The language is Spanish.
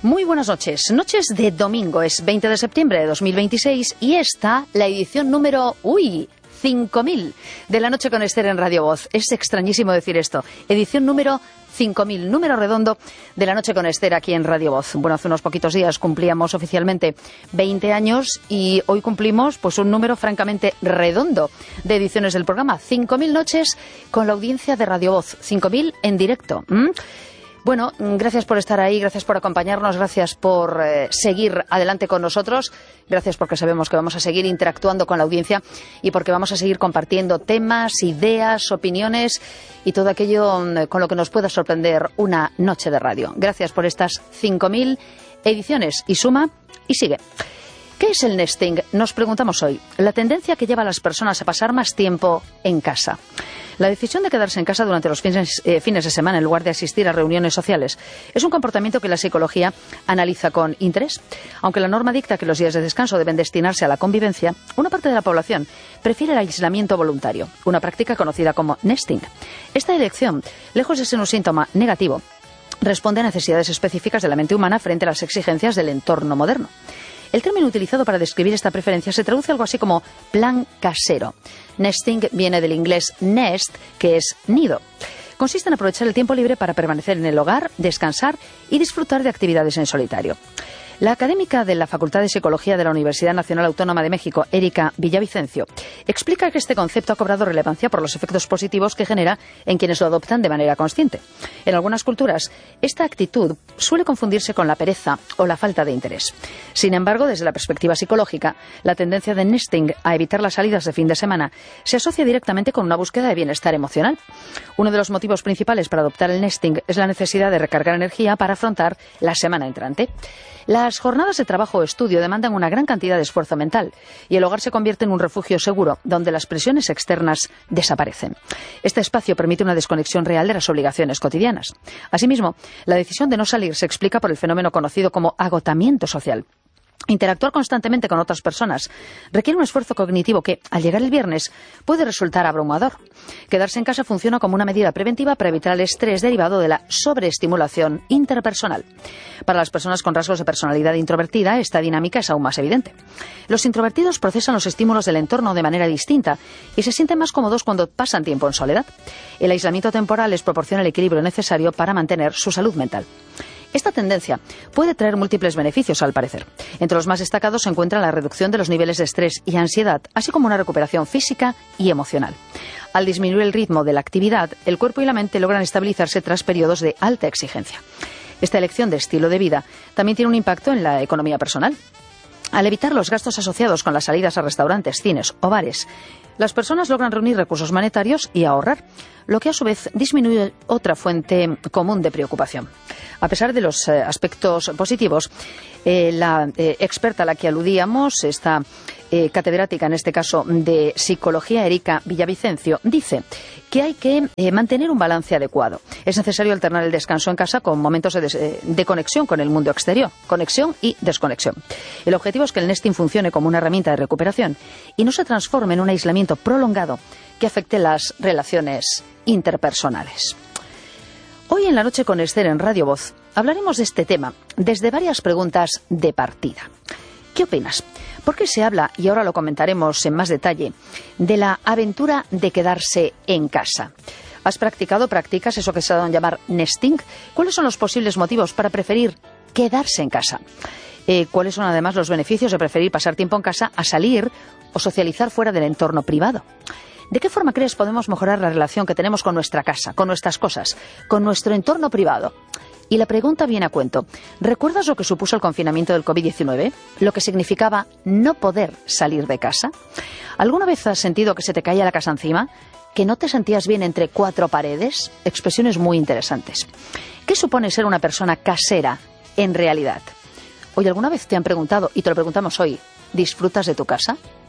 Muy buenas noches. Noches de domingo, es 20 de septiembre de 2026 y esta, la edición número 5000 de La Noche con Esther en Radio Voz. Es extrañísimo decir esto. Edición número 5000, número redondo de La Noche con Esther aquí en Radio Voz. Bueno, hace unos poquitos días cumplíamos oficialmente 20 años y hoy cumplimos pues un número francamente redondo de ediciones del programa. 5000 noches con la audiencia de Radio Voz. 5000 en directo. Bueno, gracias por estar ahí, gracias por acompañarnos, gracias por seguir adelante con nosotros, gracias porque sabemos que vamos a seguir interactuando con la audiencia y porque vamos a seguir compartiendo temas, ideas, opiniones y todo aquello con lo que nos pueda sorprender una noche de radio. Gracias por estas 5000 ediciones y suma y sigue. ¿Qué es el nesting? Nos preguntamos hoy. La tendencia que lleva a las personas a pasar más tiempo en casa. La decisión de quedarse en casa durante los fines de semana en lugar de asistir a reuniones sociales es un comportamiento que la psicología analiza con interés. Aunque la norma dicta que los días de descanso deben destinarse a la convivencia, una parte de la población prefiere el aislamiento voluntario, una práctica conocida como nesting. Esta elección, lejos de ser un síntoma negativo, responde a necesidades específicas de la mente humana frente a las exigencias del entorno moderno. El término utilizado para describir esta preferencia se traduce algo así como plan casero. Nesting viene del inglés nest, que es nido. Consiste en aprovechar el tiempo libre para permanecer en el hogar, descansar y disfrutar de actividades en solitario. La académica de la Facultad de Psicología de la Universidad Nacional Autónoma de México, Erika Villavicencio, explica que este concepto ha cobrado relevancia por los efectos positivos que genera en quienes lo adoptan de manera consciente. En algunas culturas, esta actitud suele confundirse con la pereza o la falta de interés. Sin embargo, desde la perspectiva psicológica, la tendencia de nesting a evitar las salidas de fin de semana se asocia directamente con una búsqueda de bienestar emocional. Uno de los motivos principales para adoptar el nesting es la necesidad de recargar energía para afrontar la semana entrante. Las jornadas de trabajo o estudio demandan una gran cantidad de esfuerzo mental y el hogar se convierte en un refugio seguro donde las presiones externas desaparecen. Este espacio permite una desconexión real de las obligaciones cotidianas. Asimismo, la decisión de no salir se explica por el fenómeno conocido como agotamiento social. Interactuar constantemente con otras personas requiere un esfuerzo cognitivo que, al llegar el viernes, puede resultar abrumador. Quedarse en casa funciona como una medida preventiva para evitar el estrés derivado de la sobreestimulación interpersonal. Para las personas con rasgos de personalidad introvertida, esta dinámica es aún más evidente. Los introvertidos procesan los estímulos del entorno de manera distinta y se sienten más cómodos cuando pasan tiempo en soledad. El aislamiento temporal les proporciona el equilibrio necesario para mantener su salud mental. Esta tendencia puede traer múltiples beneficios, al parecer. Entre los más destacados se encuentra la reducción de los niveles de estrés y ansiedad, así como una recuperación física y emocional. Al disminuir el ritmo de la actividad, el cuerpo y la mente logran estabilizarse tras periodos de alta exigencia. Esta elección de estilo de vida también tiene un impacto en la economía personal. Al evitar los gastos asociados con las salidas a restaurantes, cines o bares, las personas logran reunir recursos monetarios y ahorrar, lo que a su vez disminuye otra fuente común de preocupación. A pesar de los aspectos positivos, la experta a la que aludíamos, esta catedrática en este caso de psicología, Erika Villavicencio, dice que hay que mantener un balance adecuado. Es necesario alternar el descanso en casa con momentos de conexión con el mundo exterior, conexión y desconexión. El objetivo es que el nesting funcione como una herramienta de recuperación y no se transforme en un aislamiento prolongado que afecte las relaciones interpersonales. Hoy en La Noche con Esther en Radio Voz hablaremos de este tema desde varias preguntas de partida. ¿Qué opinas? ¿Por qué se habla, y ahora lo comentaremos en más detalle, de la aventura de quedarse en casa? ¿Practicas eso que se ha dado a llamar nesting? ¿Cuáles son los posibles motivos para preferir quedarse en casa? ¿Cuáles son además los beneficios de preferir pasar tiempo en casa a salir o socializar fuera del entorno privado? ¿De qué forma crees podemos mejorar la relación que tenemos con nuestra casa, con nuestras cosas, con nuestro entorno privado? Y la pregunta viene a cuento. ¿Recuerdas lo que supuso el confinamiento del COVID-19? ¿Lo que significaba no poder salir de casa? ¿Alguna vez has sentido que se te caía la casa encima? ¿Que no te sentías bien entre cuatro paredes? Expresiones muy interesantes. ¿Qué supone ser una persona casera en realidad? Hoy alguna vez te han preguntado, y te lo preguntamos hoy, ¿disfrutas de tu casa?